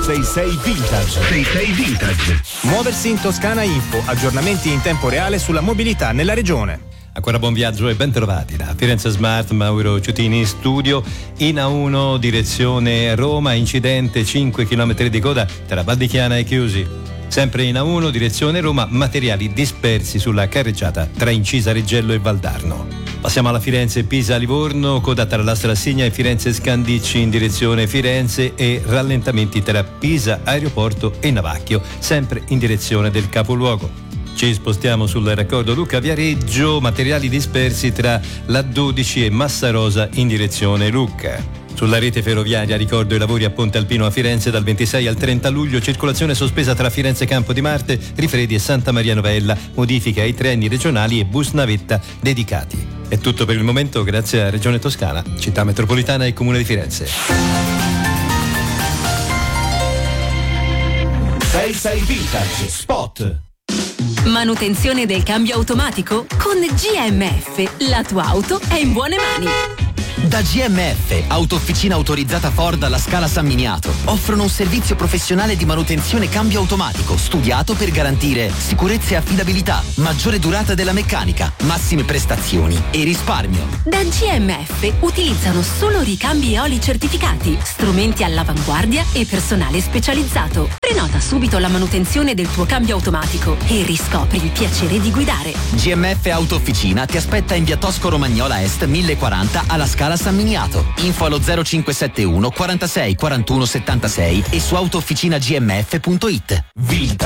66 Vintage. 66 Vintage. Muoversi in Toscana Info, aggiornamenti in tempo reale sulla mobilità nella regione. Ancora buon viaggio e ben trovati da Firenze Smart, Mauro Ciutini in studio. In A1 direzione Roma, incidente, 5 km di coda tra Valdichiana e Chiusi. Sempre in A1 direzione Roma, materiali dispersi sulla carreggiata tra Incisa Reggello e Valdarno. Passiamo alla Firenze-Pisa-Livorno, coda tra la Strassigna e Firenze-Scandicci in direzione Firenze e rallentamenti tra Pisa Aeroporto e Navacchio, sempre in direzione del capoluogo. Ci spostiamo sul raccordo Lucca-Viareggio, materiali dispersi tra la 12 e Massarosa in direzione Lucca. Sulla rete ferroviaria ricordo i lavori a Ponte Alpino a Firenze dal 26 al 30 luglio, circolazione sospesa tra Firenze Campo di Marte, Rifredi e Santa Maria Novella, modifiche ai treni regionali e bus navetta dedicati. È tutto per il momento, grazie a Regione Toscana, Città Metropolitana e Comune di Firenze. 66 Vintage Spot. Manutenzione del cambio automatico? Con GMF, la tua auto è in buone mani. Da GMF, autofficina autorizzata Ford alla Scala San Miniato, offrono un servizio professionale di manutenzione cambio automatico studiato per garantire sicurezza e affidabilità, maggiore durata della meccanica, massime prestazioni e risparmio. Da GMF utilizzano solo ricambi e oli certificati, strumenti all'avanguardia e personale specializzato. Prenota subito la manutenzione del tuo cambio automatico e riscopri il piacere di guidare. GMF Autofficina ti aspetta in via Tosco Romagnola Est 1040 alla Scala San Miniato. Info allo 0571 46 41 76 e su autofficinagmf.it. Vintage.